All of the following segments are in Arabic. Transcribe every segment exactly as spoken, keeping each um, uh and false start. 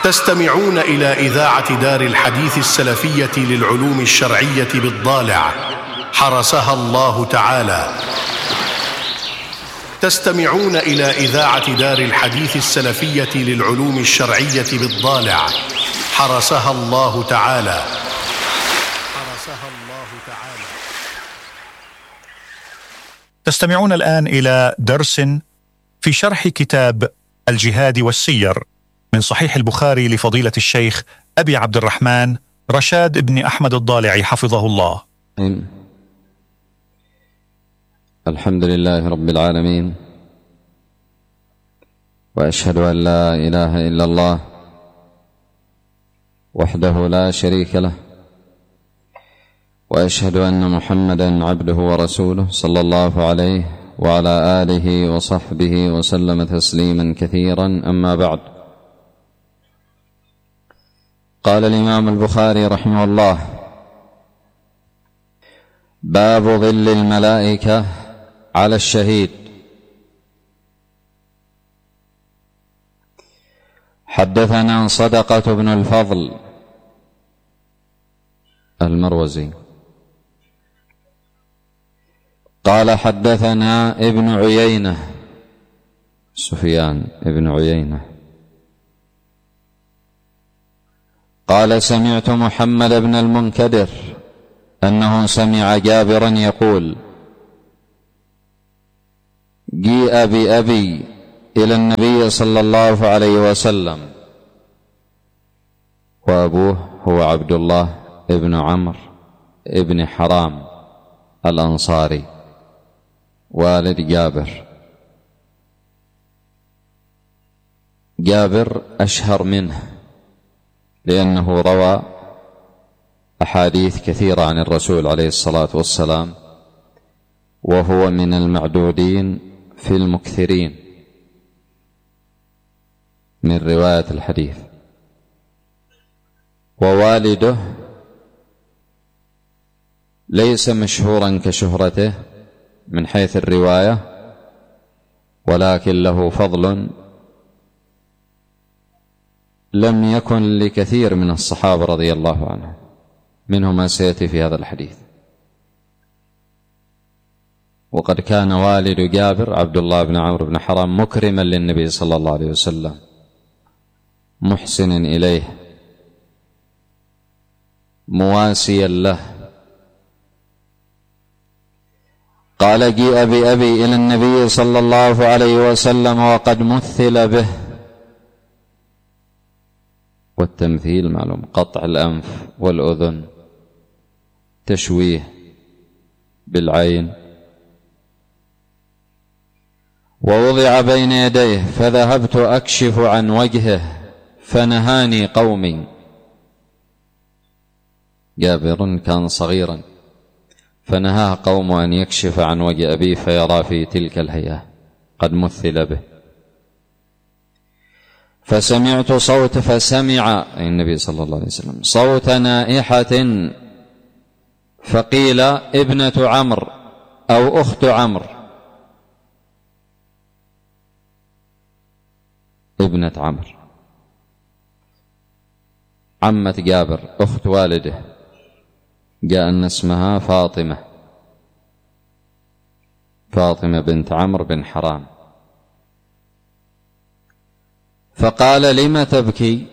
تستمعون إلى إذاعة دار الحديث السلفية للعلوم الشرعية بالضالع حرسها الله تعالى. تستمعون إلى إذاعة دار الحديث السلفية للعلوم الشرعية بالضالع حرسها الله تعالى. حرسها الله تعالى. تستمعون الآن إلى درس في شرح كتاب الجهاد والسير من صحيح البخاري لفضيلة الشيخ أبي عبد الرحمن رشاد بن أحمد الضالعي حفظه الله. الحمد لله رب العالمين، وأشهد أن لا إله إلا الله وحده لا شريك له، وأشهد أن محمدا عبده ورسوله صلى الله عليه وعلى آله وصحبه وسلم تسليما كثيرا. أما بعد، قال الإمام البخاري رحمه الله: باب ظل الملائكة على الشهيد. حدثنا صدقة بن الفضل المروزي قال حدثنا ابن عيينة سفيان ابن عيينة قال سمعت محمد بن المنكدر أنه سمع جابرا يقول: جيء بأبي إلى النبي صلى الله عليه وسلم، وأبوه هو عبد الله ابن عمرو ابن حرام الأنصاري والد جابر. جابر أشهر منه لأنه روى أحاديث كثيرة عن الرسول عليه الصلاة والسلام، وهو من المعدودين في المكثرين من رواية الحديث. ووالده ليس مشهورا كشهرته من حيث الرواية، ولكن له فضل لم يكن لكثير من الصحابة رضي الله عنهم، منه ما سيأتي في هذا الحديث. وقد كان والد جابر عبد الله بن عمرو بن حرام مكرما للنبي صلى الله عليه وسلم، محسنا إليه، مواسيا له. قال: جيء بأبي إلى النبي صلى الله عليه وسلم وقد مثل به. والتمثيل معلوم قطع الأنف والأذن، تشويه بالعين. ووضع بين يديه فذهبت أكشف عن وجهه فنهاني قومي. جابر كان صغيرا فنهاه قوم أن يكشف عن وجه أبيه فيرى في تلك الهيئة قد مثل به. فسمعت صوت فسمع النبي صلى الله عليه وسلم صوت نائحة، فقيل ابنة عمرو أو أخت عمرو. ابنة عمرو عمة جابر أخت والده، جاء أن اسمها فاطمة فاطمة بنت عمرو بن حرام. فقال: لم تبكي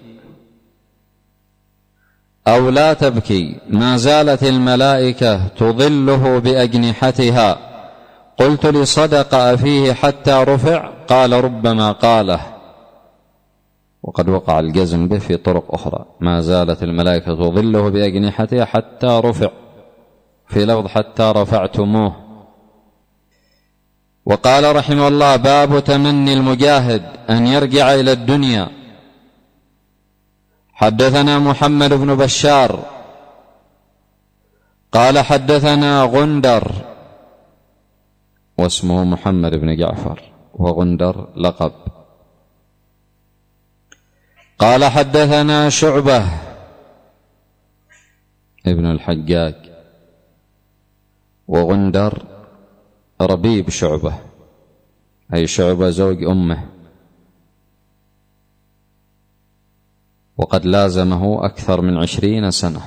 أو لا تبكي؟ ما زالت الملائكة تظله بأجنحتها. قلت: لصدق أفيه حتى رفع؟ قال: ربما قاله. وقد وقع الجزم به في طرق أخرى: ما زالت الملائكة تظله بأجنحتها حتى رفع، في لفظ حتى رفعتموه. وقال رحمه الله: باب تمني المجاهد أن يرجع إلى الدنيا. حدثنا محمد بن بشار قال حدثنا غندر، واسمه محمد بن جعفر، وغندر لقب. قال حدثنا شعبة ابن الحجاج، وغندر ربيب شعبة، أي شعبة زوج أمه. وقد لازمه أكثر من عشرين سنة.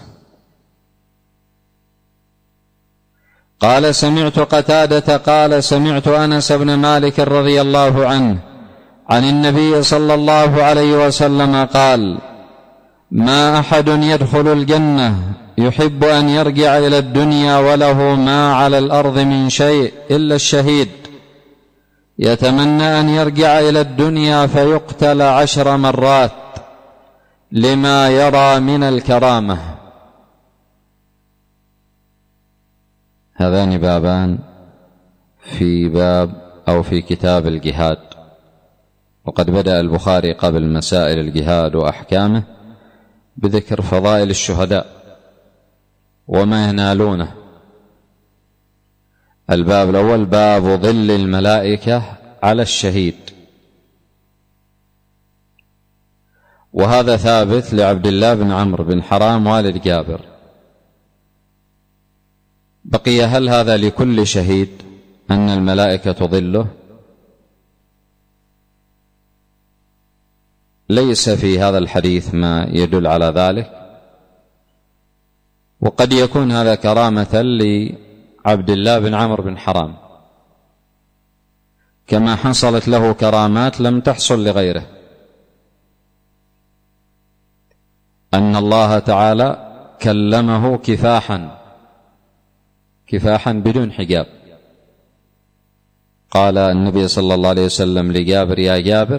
قال سمعت قتادة قال سمعت أنس بن مالك رضي الله عنه عن النبي صلى الله عليه وسلم قال: ما أحد يدخل الجنة يحب أن يرجع إلى الدنيا وله ما على الأرض من شيء إلا الشهيد، يتمنى أن يرجع إلى الدنيا فيقتل عشر مرات لما يرى من الكرامة. هذان بابان في باب أو في كتاب الجهاد، وقد بدأ البخاري قبل مسائل الجهاد وأحكامه بذكر فضائل الشهداء وما ينالونه. الباب الأول باب ظل الملائكة على الشهيد، وهذا ثابت لعبد الله بن عمرو بن حرام والد جابر. بقي هل هذا لكل شهيد أن الملائكة تظله؟ ليس في هذا الحديث ما يدل على ذلك، وقد يكون هذا كرامة لعبد الله بن عمرو بن حرام كما حصلت له كرامات لم تحصل لغيره، أن الله تعالى كلمه كفاحا كفاحا بدون حجاب. قال النبي صلى الله عليه وسلم لجابر: يا جابر،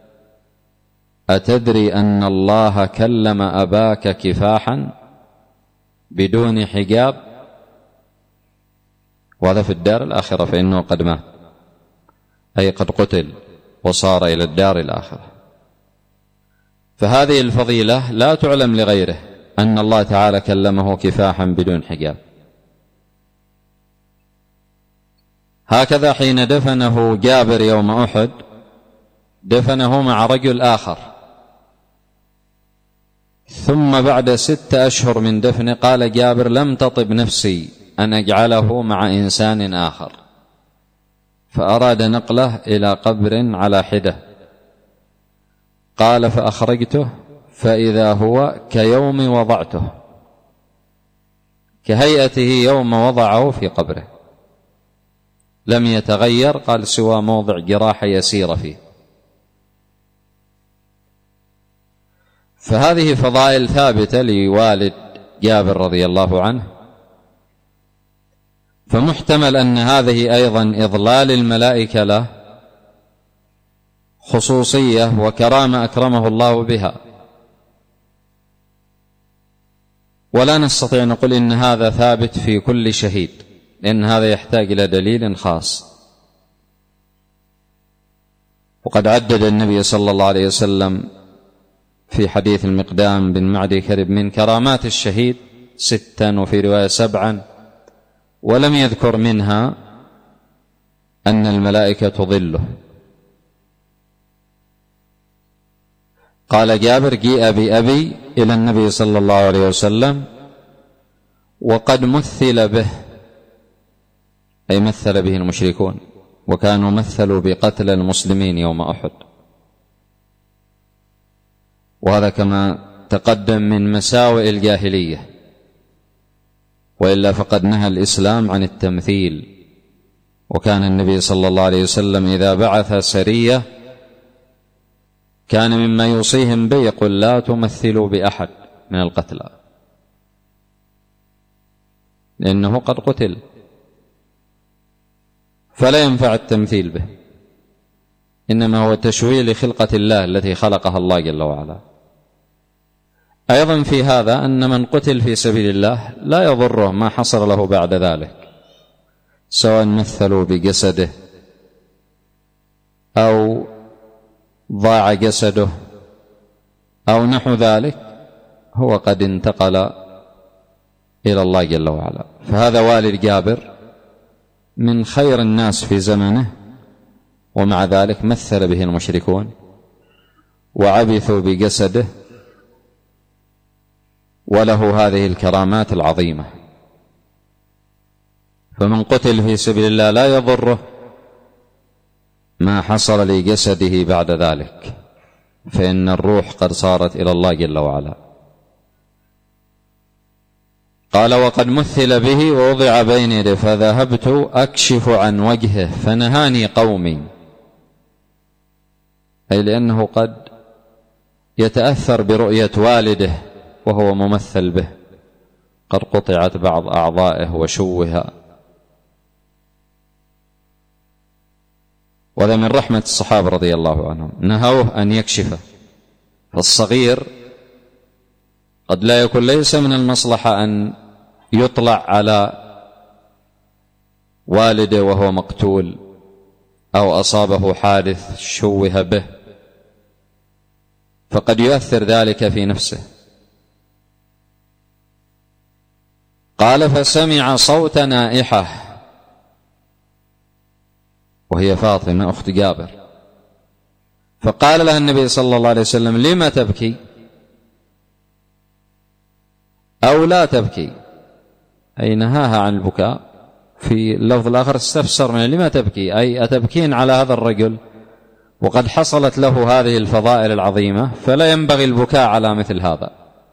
أتدري أن الله كلم أباك كفاحا بدون حجاب؟ وهذا في الدار الآخرة، فإنه قد مات، أي قد قتل وصار إلى الدار الآخرة. فهذه الفضيلة لا تعلم لغيره، أن الله تعالى كلمه كفاحا بدون حجاب. هكذا حين دفنه جابر يوم أحد دفنه مع رجل آخر، ثم بعد ست أشهر من دفنه قال جابر: لم تطب نفسي أن أجعله مع إنسان آخر، فأراد نقله إلى قبر على حدة. قال: فأخرجته فإذا هو كيوم وضعته، كهيئته يوم وضعه في قبره، لم يتغير، قال سوى موضع جراحة يسير فيه. فهذه فضائل ثابتة لوالد جابر رضي الله عنه، فمحتمل أن هذه أيضا إضلال الملائكة له خصوصية وكرامة أكرمه الله بها، ولا نستطيع أن نقول إن هذا ثابت في كل شهيد، لأن هذا يحتاج إلى دليل خاص. وقد عدد النبي صلى الله عليه وسلم في حديث المقدام بن معدي كرب من كرامات الشهيد ستا، وفي رواية سبعا، ولم يذكر منها أن الملائكة تظله. قال جابر: جيء بأبي إلى النبي صلى الله عليه وسلم وقد مثل به، أي مثل به المشركون، وكانوا مثلوا بقتل المسلمين يوم أحد، وهذا كما تقدم من مساوئ الجاهلية، وإلا فقد نهى الإسلام عن التمثيل. وكان النبي صلى الله عليه وسلم إذا بعث سرية كان مما يوصيهم به يقول: لا تمثلوا بأحد من القتلى، لأنه قد قتل، فلا ينفع التمثيل به، إنما هو تشويه لخلقة الله التي خلقها الله جل وعلا. أيضا في هذا أن من قتل في سبيل الله لا يضره ما حصل له بعد ذلك، سواء مثلوا بجسده أو ضاع جسده أو نحو ذلك، هو قد انتقل إلى الله جل وعلا. فهذا والد جابر من خير الناس في زمنه، ومع ذلك مثل به المشركون وعبثوا بجسده، وله هذه الكرامات العظيمة. فمن قتل في سبيل الله لا يضره ما حصل لجسده بعد ذلك، فإن الروح قد صارت إلى الله جل وعلا. قال: وقد مثل به ووضع بين يديه فذهبت أكشف عن وجهه فنهاني قومي، أي لأنه قد يتأثر برؤية والده وهو ممثل به، قد قطعت بعض أعضائه وشوه. وهذا من رحمة الصحابة رضي الله عنهم، نهوه أن يكشفه. فالصغير قد لا يكون ليس من المصلحة أن يطلع على والده وهو مقتول أو أصابه حادث شوه به، فقد يؤثر ذلك في نفسه. قال: فسمع صوت نائحة، وهي فاطمة أخت جابر، فقال لها النبي صلى الله عليه وسلم: لم تبكي أو لا تبكي، أي نهاها عن البكاء. في اللفظ الآخر استفسر من لم تبكي، أي أتبكين على هذا الرجل وقد حصلت له هذه الفضائل العظيمة، فلا ينبغي البكاء على مثل هذا.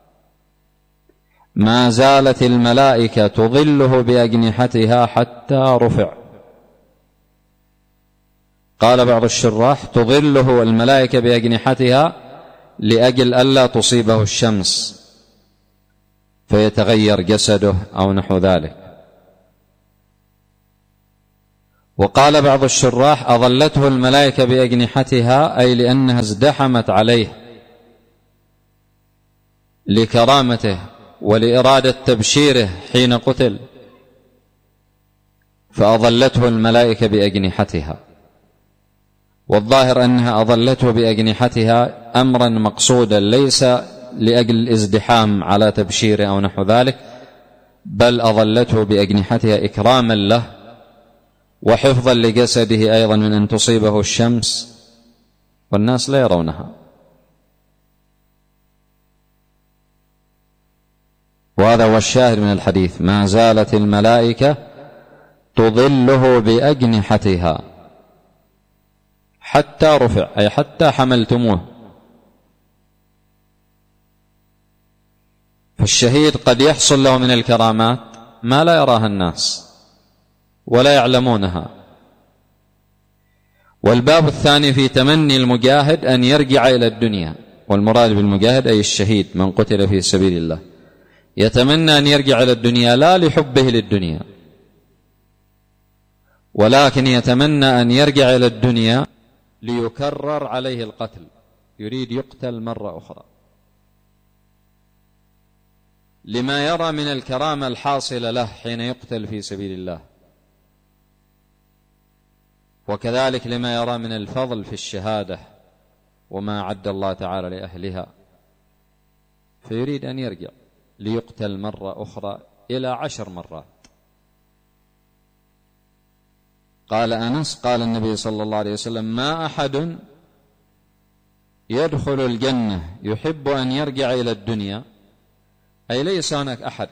ما زالت الملائكة تظله بأجنحتها حتى رفع. قال بعض الشراح: تظله الملائكة بأجنحتها لأجل ألا تصيبه الشمس فيتغير جسده أو نحو ذلك. وقال بعض الشراح: أظلته الملائكة بأجنحتها أي لأنها ازدحمت عليه لكرامته ولإرادة تبشيره حين قتل، فأظلته الملائكة بأجنحتها. والظاهر أنها أظلته بأجنحتها أمرا مقصودا، ليس لأجل الازدحام على تبشيره أو نحو ذلك، بل أظلته بأجنحتها إكراما له وحفظا لجسده أيضا من أن تصيبه الشمس والناس لا يرونها. وهذا هو الشاهد من الحديث: ما زالت الملائكة تظله بأجنحتها حتى رفع، أي حتى حملتموه. فالشهيد قد يحصل له من الكرامات ما لا يراها الناس ولا يعلمونها. والباب الثاني في تمني المجاهد أن يرجع إلى الدنيا، والمراد بالمجاهد أي الشهيد من قتل في سبيل الله، يتمنى أن يرجع إلى الدنيا لا لحبه للدنيا، ولكن يتمنى أن يرجع إلى الدنيا ليكرر عليه القتل، يريد يقتل مرة أخرى لما يرى من الكرامة الحاصلة له حين يقتل في سبيل الله، وكذلك لما يرى من الفضل في الشهادة وما أعد الله تعالى لأهلها، فيريد أن يرجع ليقتل مرة أخرى إلى عشر مرات. قال أنس: قال النبي صلى الله عليه وسلم: ما أحد يدخل الجنة يحب أن يرجع إلى الدنيا، أي ليس هناك أحد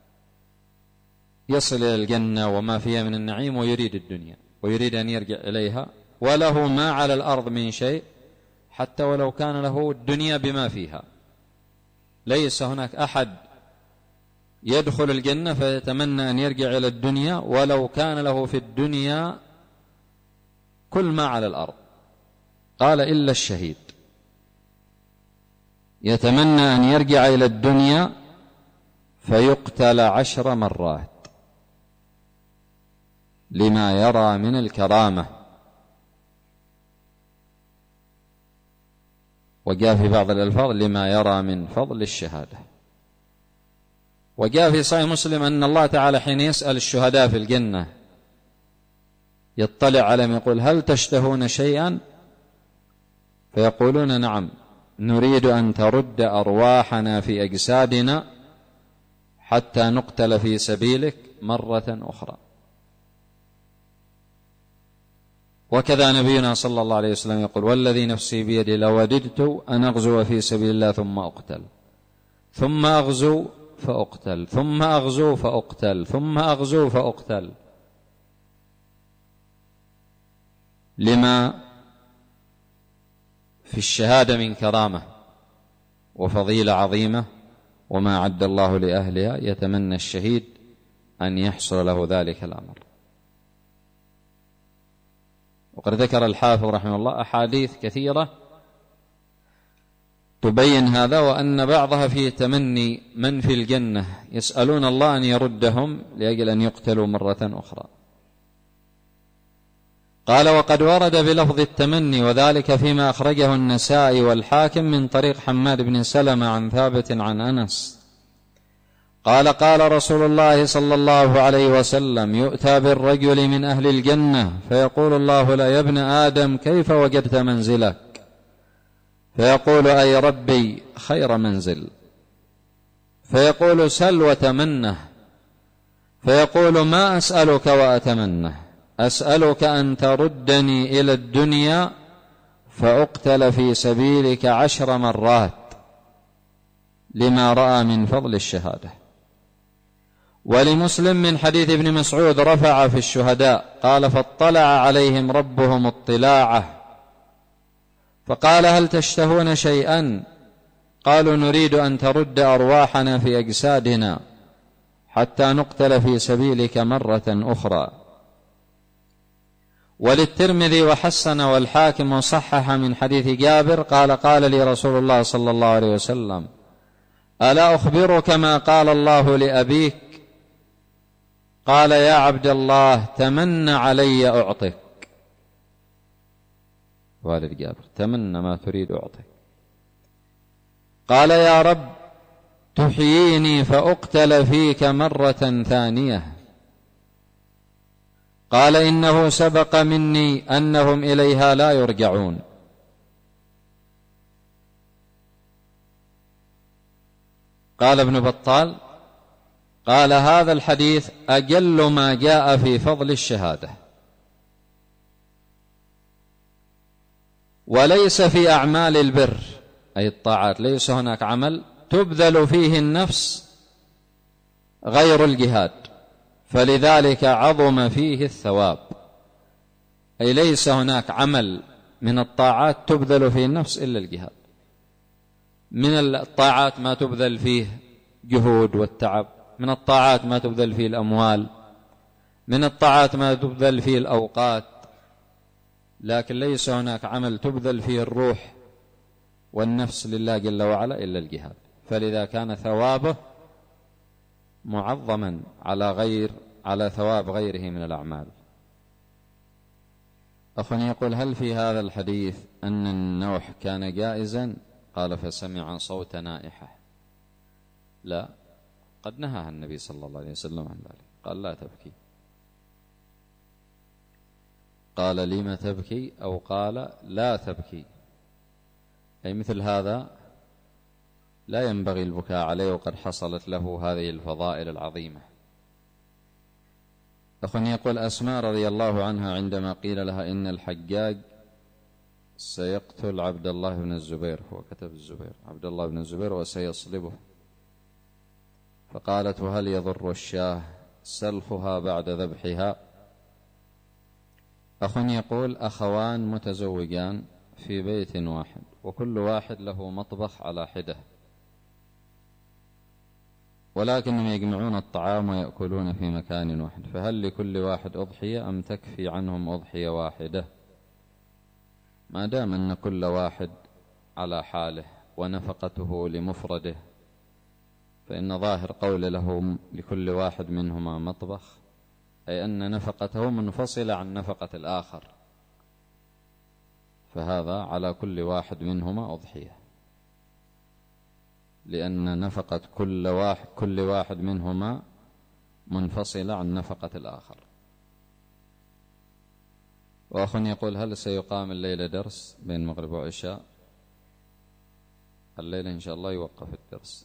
يصل إلى الجنة وما فيها من النعيم ويريد الدنيا ويريد أن يرجع إليها، وله ما على الأرض من شيء حتى ولو كان له الدنيا بما فيها. ليس هناك أحد يدخل الجنة فيتمنى أن يرجع إلى الدنيا ولو كان له في الدنيا كل ما على الأرض. قال: إلا الشهيد يتمنى أن يرجع إلى الدنيا فيقتل عشر مرات لما يرى من الكرامة. وجاء في بعض الألفاظ: لما يرى من فضل الشهادة. وجاء في صحيح مسلم أن الله تعالى حين يسأل الشهداء في الجنة يطلع عليهم يقول: هل تشتهون شيئا؟ فيقولون: نعم، نريد أن ترد أرواحنا في أجسادنا حتى نقتل في سبيلك مرة أخرى. وكذا نبينا صلى الله عليه وسلم يقول: والذي نفسي بيدي لوددت أن أغزو في سبيل الله ثم أقتل ثم أغزو فأقتل ثم أغزو فأقتل ثم أغزو فأقتل، لما في الشهادة من كرامة وفضيلة عظيمة، وما عد الله لأهلها، يتمنى الشهيد أن يحصل له ذلك الأمر. وقد ذكر الحافظ رحمه الله أحاديث كثيرة تبين هذا، وأن بعضها فيه تمني من في الجنة يسألون الله أن يردهم لأجل أن يقتلوا مرة أخرى. قال: وقد ورد بلفظ التمني، وذلك فيما أخرجه النسائي والحاكم من طريق حماد بن سلمة عن ثابت عن أنس قال: قال رسول الله صلى الله عليه وسلم: يؤتى بالرجل من أهل الجنة فيقول الله له: يا ابن آدم كيف وجدت منزلك؟ فيقول: أي ربي خير منزل. فيقول: سل وتمنه. فيقول: ما أسألك وأتمنه، أسألك أن تردني إلى الدنيا فأقتل في سبيلك عشر مرات، لما رأى من فضل الشهادة. ولمسلم من حديث ابن مسعود رفع في الشهداء قال: فاطلع عليهم ربهم اطلاعه، فقال: هل تشتهون شيئا؟ قالوا: نريد أن ترد أرواحنا في أجسادنا حتى نقتل في سبيلك مرة أخرى. وللترمذي وحسن والحاكم وصحح من حديث جابر قال: قال لي رسول الله صلى الله عليه وسلم: ألا أخبرك ما قال الله لأبيك؟ قال: يا عبد الله تمنى علي أعطك. والد جابر: تمنى ما تريد أعطك. قال: يا رب تحييني فأقتل فيك مرة ثانية. قال: إنه سبق مني أنهم إليها لا يرجعون. قال ابن بطال: قال: هذا الحديث أجل ما جاء في فضل الشهادة، وليس في أعمال البر أي الطاعات، ليس هناك عمل تبذل فيه النفس غير الجهاد، فلذلك عظم فيه الثواب. أي ليس هناك عمل من الطاعات تبذل فيه النفس إلا الجهاد. من الطاعات ما تبذل فيه جهود والتعب، من الطاعات ما تبذل فيه الأموال، من الطاعات ما تبذل فيه الأوقات، لكن ليس هناك عمل تبذل فيه الروح والنفس لله جل وعلا إلا الجهاد، فلذا كان ثوابه معظما على غير على ثواب غيره من الأعمال. أخ يقول: هل في هذا الحديث أن النوح كان جائزا؟ قال: فسمع صوت نائحة. لا، قد نهى النبي صلى الله عليه وسلم عن ذلك، قال: لا تبكي. قال: لم تبكي؟ أو قال: لا تبكي. أي مثل هذا لا ينبغي البكاء عليه، وقد حصلت له هذه الفضائل العظيمة. أخ يقول: أسماء رضي الله عنها عندما قيل لها إن الحجاج سيقتل عبد الله بن الزبير، هو كتب الزبير عبد الله بن الزبير وسيصلبه، فقالت: وهل يضر الشاه سلخها بعد ذبحها؟ أخ يقول: أخوان متزوجان في بيت واحد، وكل واحد له مطبخ على حدة، ولكنهم يجمعون الطعام ويأكلون في مكان واحد، فهل لكل واحد أضحية أم تكفي عنهم أضحية واحدة؟ ما دام أن كل واحد على حاله ونفقته لمفرده، فإن ظاهر قول لهم لكل واحد منهما مطبخ أي أن نفقته منفصلة عن نفقة الآخر، فهذا على كل واحد منهما أضحية، لأن نفقة كل واحد, كل واحد منهما منفصلة عن نفقة الآخر. وأخ يقول: هل سيقام الليلة درس بين مغرب وعشاء؟ الليلة إن شاء الله يوقف الدرس،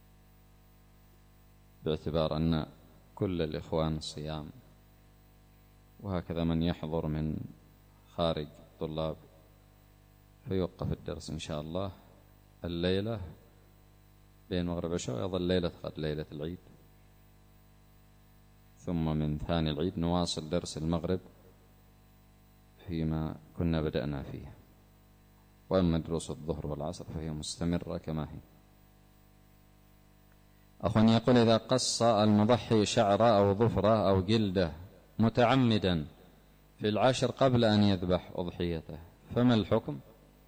باعتبار أن كل الإخوان صيام، وهكذا من يحضر من خارج طلاب، فيوقف الدرس إن شاء الله الليلة بين مغرب وعشاء، ويظل ليلة غد ليلة العيد، ثم من ثاني العيد نواصل درس المغرب فيما كنا بدأنا فيه. وأما دروس الظهر والعصر فهي مستمرة كما هي. أخ يقول: إذا قص المضحي شعره أو ظفره أو جلده متعمدا في العشر قبل أن يذبح أضحيته فما الحكم؟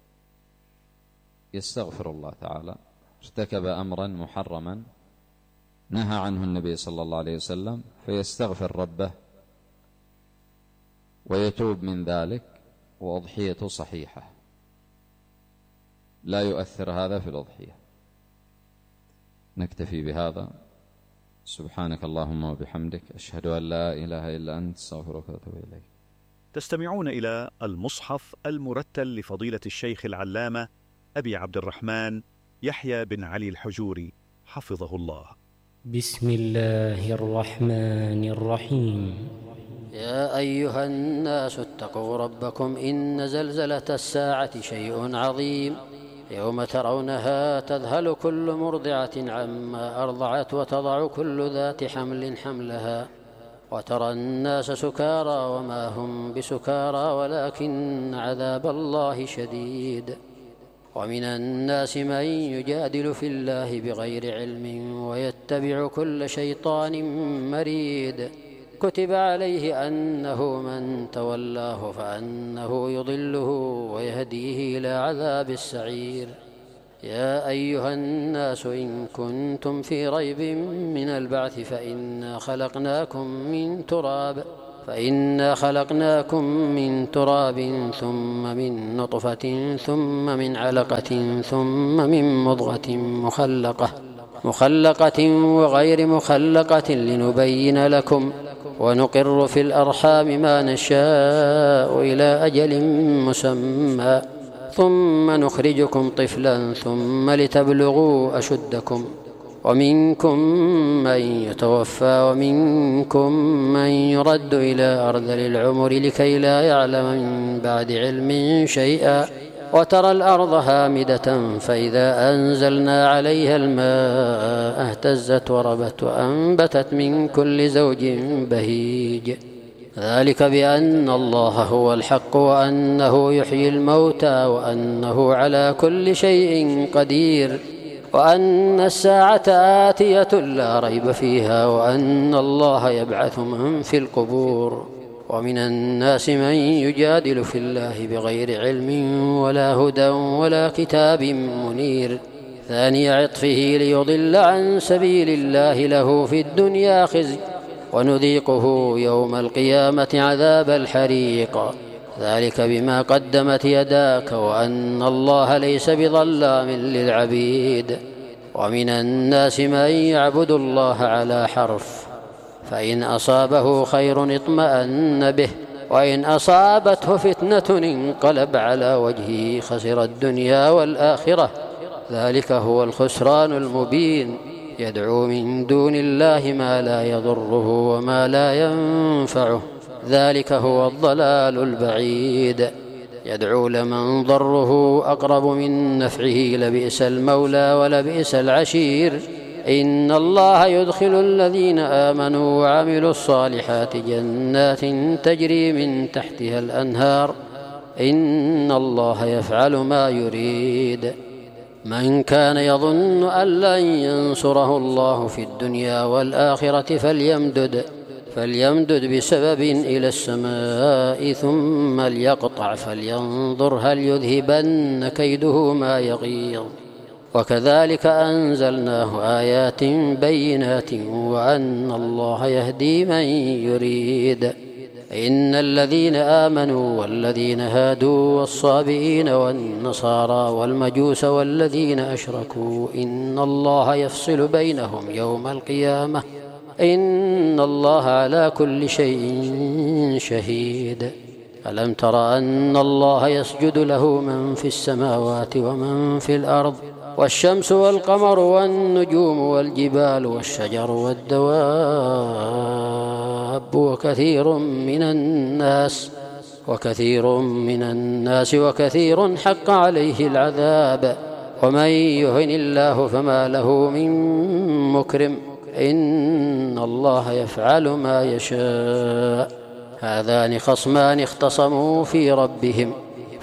يستغفر الله تعالى، ارتكب أمرا محرما نهى عنه النبي صلى الله عليه وسلم، فيستغفر ربه ويتوب من ذلك، وأضحيته صحيحة، لا يؤثر هذا في الأضحية. نكتفي بهذا. سبحانك اللهم وبحمدك، أشهد أن لا إله إلا أنت، استغفرك وأتوب إليك. تستمعون إلى المصحف المرتل لفضيلة الشيخ العلامة أبي عبد الرحمن يحيى بن علي الحجوري حفظه الله. بسم الله الرحمن الرحيم. يا أيها الناس اتقوا ربكم إن زلزلة الساعة شيء عظيم، يوم ترونها تذهل كل مرضعة عما أرضعت وتضع كل ذات حمل حملها، وترى الناس سكارى وما هم بسكارى ولكن عذاب الله شديد. ومن الناس من يجادل في الله بغير علم ويتبع كل شيطان مريد، كتب عليه أنه من تولاه فأنه يضله ويهديه إلى عذاب السعير. يا أيها الناس إن كنتم في ريب من البعث فإنا خلقناكم من تراب فإنا خلقناكم من تراب ثم من نطفة ثم من علقة ثم من مضغة مخلقة مخلقة وغير مخلقة لنبين لكم، ونقر في الأرحام ما نشاء إلى أجل مسمى، ثم نخرجكم طفلا ثم لتبلغوا أشدكم، ومنكم من يتوفى ومنكم من يرد إلى أرذل العمر لكي لا يعلم من بعد علم شيئا. وترى الأرض هامدة فإذا أنزلنا عليها الماء اهتزت وربت وأنبتت من كل زوج بهيج، ذلك بأن الله هو الحق وأنه يحيي الموتى وأنه على كل شيء قدير، وأن الساعة آتية لا ريب فيها، وأن الله يبعث من في القبور. ومن الناس من يجادل في الله بغير علم ولا هدى ولا كتاب منير، ثاني عطفه ليضل عن سبيل الله، له في الدنيا خزي ونذيقه يوم القيامة عذاب الحريق، ذلك بما قدمت يداك وأن الله ليس بظلام للعبيد. ومن الناس من يعبد الله على حرف، فإن أصابه خير اطمأن به، وإن أصابته فتنة انقلب على وجهه، خسر الدنيا والآخرة، ذلك هو الخسران المبين. يدعو من دون الله ما لا يضره وما لا ينفعه، ذلك هو الضلال البعيد. يدعو لمن ضره أقرب من نفعه، لبئس المولى ولبئس العشير. إن الله يدخل الذين آمنوا وعملوا الصالحات جنات تجري من تحتها الأنهار، إن الله يفعل ما يريد. من كان يظن أن لن ينصره الله في الدنيا والآخرة فليمدد فليمدد بسبب إلى السماء ثم ليقطع فلينظر هل يذهبن كيده ما يغيظ. وكذلك أنزلناه آيات بينات وأن الله يهدي من يريد. إن الذين آمنوا والذين هادوا والصابئين والنصارى والمجوس والذين أشركوا إن الله يفصل بينهم يوم القيامة، إن الله على كل شيء شهيد. ألم تر أن الله يسجد له من في السماوات ومن في الأرض، والشمس والقمر والنجوم والجبال والشجر والدواب وكثير من الناس وكثير من الناس وكثير حق عليه العذاب. ومن يهن الله فما له من مكرم، إن الله يفعل ما يشاء. هذان خصمان اختصموا في ربهم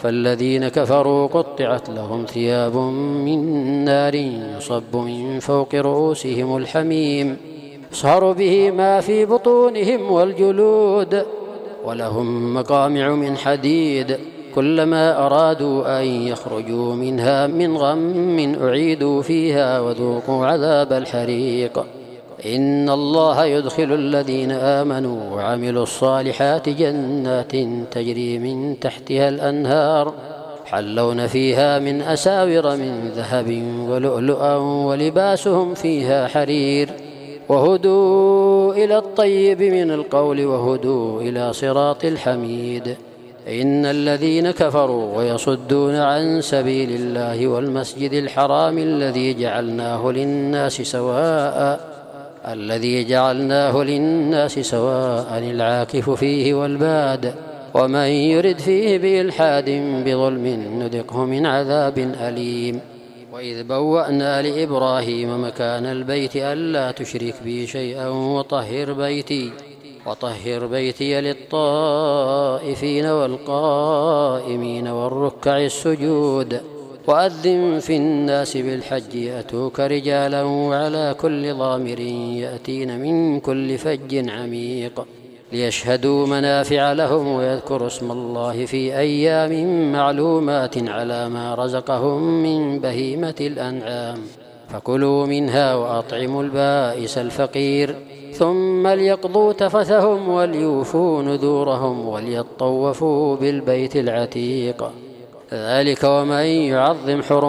فالذين كفروا قطعت لهم ثياب من نار يصب من فوق رؤوسهم الحميم يصهر به ما في بطونهم والجلود ولهم مقامع من حديد كلما أرادوا أن يخرجوا منها من غم أعيدوا فيها وذوقوا عذاب الحريق. إن الله يدخل الذين آمنوا وعملوا الصالحات جنات تجري من تحتها الأنهار يحلون فيها من أساور من ذهب ولؤلؤا ولباسهم فيها حرير وهدوا إلى الطيب من القول وهدوا إلى صراط الحميد. إن الذين كفروا ويصدون عن سبيل الله والمسجد الحرام الذي جعلناه للناس سواء الذي جعلناه للناس سواء العاكف فيه والباد ومن يرد فيه بإلحاد بظلم نذقه من عذاب أليم. وإذ بوأنا لإبراهيم مكان البيت ألا تشرك بي شيئا وطهر بيتي وطهر بيتي للطائفين والقائمين والركع السجود وأذن في الناس بالحج يأتوك رجالا وعلى كل ضامر يأتين من كل فج عميق ليشهدوا منافع لهم ويذكروا اسم الله في أيام معلومات على ما رزقهم من بهيمة الأنعام فكلوا منها وأطعموا البائس الفقير ثم ليقضوا تفثهم وليوفوا نذورهم وليطوفوا بالبيت العتيق ذلك ومن يعظم حرمات